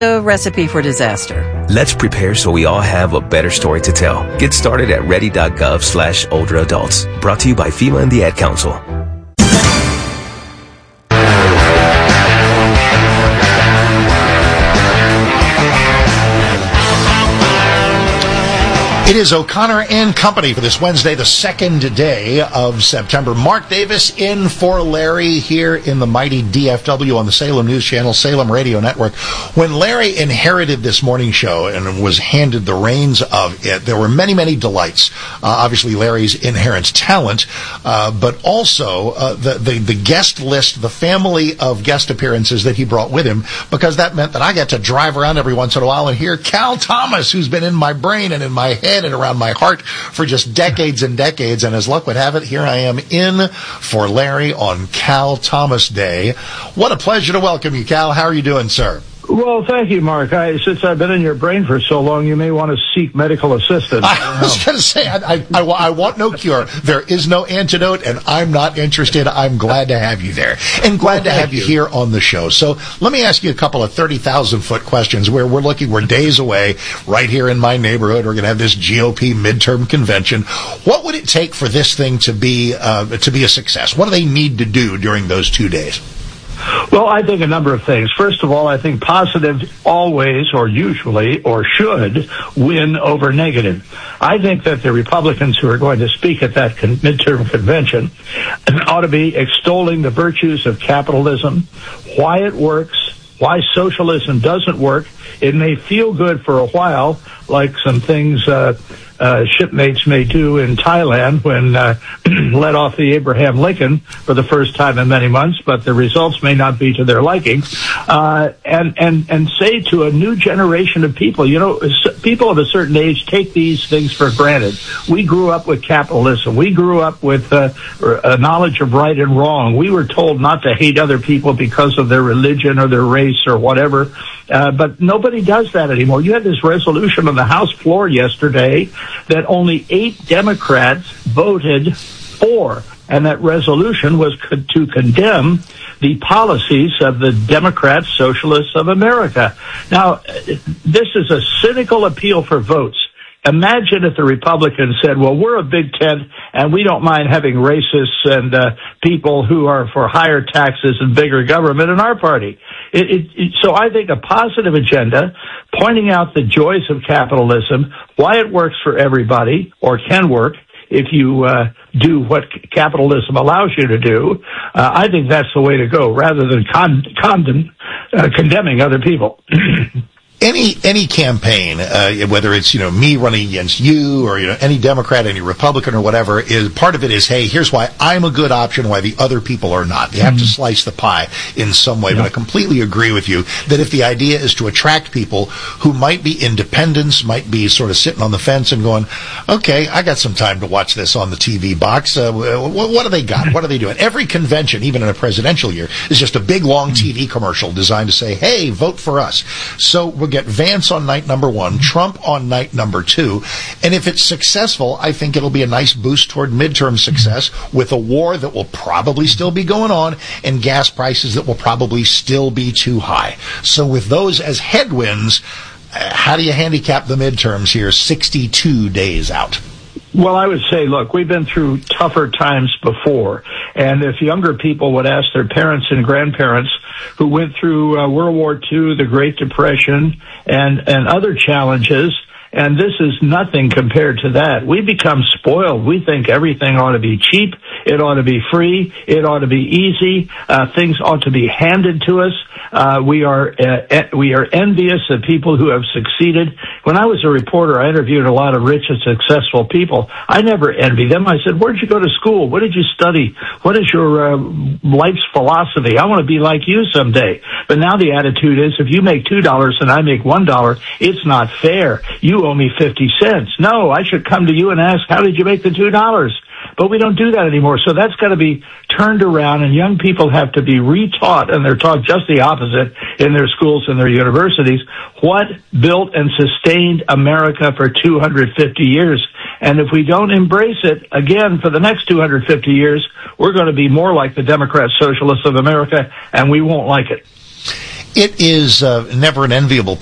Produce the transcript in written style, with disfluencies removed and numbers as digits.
A recipe for disaster. Let's prepare so we all have a better story to tell. Get started at ready.gov/older adults. Brought to you by FEMA and the Ad Council. It is O'Connor and Company for this Wednesday, the second day of September. Mark Davis in for Larry here in the mighty DFW on the Salem News Channel, Salem Radio Network. When Larry inherited this morning show and was handed the reins of it, there were many, many delights. Obviously, Larry's inherent talent, but also the guest list, the family of guest appearances that he brought with him, because that meant that I got to drive around every once in a while and hear Cal Thomas, who's been in my brain and in my head and around my heart for just decades and decades. And as luck would have it, here I am in for Larry on Cal Thomas Day. What a pleasure to welcome you, Cal. How are you doing, sir? Well, thank you, Mark. Since I've been in your brain for so long, you may want to seek medical assistance. I was going to say, I want no cure. There is no antidote, and I'm not interested. I'm glad to have you there, and glad to have you here on the show. So let me ask you a couple of 30,000-foot questions where we're days away right here in my neighborhood. We're going to have this GOP midterm convention. What would it take for this thing to be a success? What do they need to do during those 2 days? Well, I think a number of things. First of all, I think positive always or usually or should win over negative. I think that the Republicans who are going to speak at that midterm convention ought to be extolling the virtues of capitalism, why it works, why socialism doesn't work. It may feel good for a while, like some things shipmates may do in Thailand when let off the Abraham Lincoln for the first time in many months, but the results may not be to their liking. And say to a new generation of people, people of a certain age take these things for granted. We grew up with capitalism. We grew up with a knowledge of right and wrong. We were told not to hate other people because of their religion or their race or whatever. But nobody does that anymore. You had this resolution on the House floor yesterday that only 8 Democrats voted for, and that resolution was to condemn the policies of the Democrat Socialists of America. Now, this is a cynical appeal for votes. Imagine if the Republicans said, well, we're a big tent and we don't mind having racists and people who are for higher taxes and bigger government in our party. So I think a positive agenda pointing out the joys of capitalism, why it works for everybody or can work if you do what capitalism allows you to do. I think that's the way to go rather than condemning other people. Any campaign, whether it's, me running against you or, any Democrat, any Republican or whatever, is part of it is, hey, here's why I'm a good option, why the other people are not. You have to slice the pie in some way. But I completely agree with you that if the idea is to attract people who might be independents, might be sort of sitting on the fence and going, okay, I got some time to watch this on the TV box. What do they got? What are they doing? Every convention, even in a presidential year, is just a big, long TV commercial designed to say, hey, vote for us. So we'll get Vance on night number 1, Trump on night number 2, and if it's successful, I think it'll be a nice boost toward midterm success with a war that will probably still be going on and gas prices that will probably still be too high. So with those as headwinds, how do you handicap the midterms here 62 days out? Well, I would say, look, we've been through tougher times before. And if younger people would ask their parents and grandparents who went through World War II, the Great Depression, and other challenges, and this is nothing compared to that. We become spoiled. We think everything ought to be cheap. It ought to be free. It ought to be easy. Things ought to be handed to us. We are envious of people who have succeeded. When I was a reporter, I interviewed a lot of rich and successful people. I never envied them. I said, where'd you go to school? What did you study? What is your life's philosophy? I want to be like you someday. But now the attitude is, if you make $2 and I make $1, it's not fair. You owe me 50 cents. No, I should come to you and ask, how did you make the $2? But we don't do that anymore. So that's got to be turned around, and young people have to be retaught, and they're taught just the opposite in their schools and their universities, what built and sustained America for 250 years. And if we don't embrace it, again, for the next 250 years, we're going to be more like the Democrat Socialists of America, and we won't like it. It is never an enviable